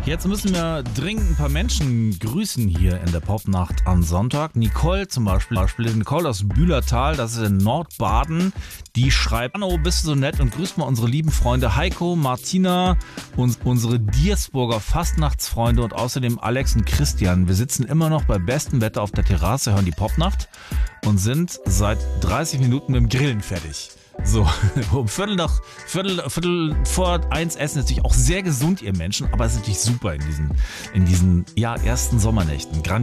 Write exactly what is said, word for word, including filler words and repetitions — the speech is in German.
Jetzt müssen wir dringend ein paar Menschen grüßen hier in der Popnacht am Sonntag. Nicole zum Beispiel, Nicole aus Bühlertal, das ist in Nordbaden, die schreibt: Hallo, bist du so nett und grüßt mal unsere lieben Freunde Heiko, Martina und unsere Diersburger Fastnachtsfreunde und außerdem Alex und Christian. Wir sitzen immer noch bei bestem Wetter auf der Terrasse, hören die Popnacht und sind seit dreißig Minuten mit dem Grillen fertig. So, um Viertel nach, Viertel, Viertel vor eins essen, natürlich auch sehr gesund, ihr Menschen, aber es ist natürlich super in diesen, in diesen, ja, ersten Sommernächten.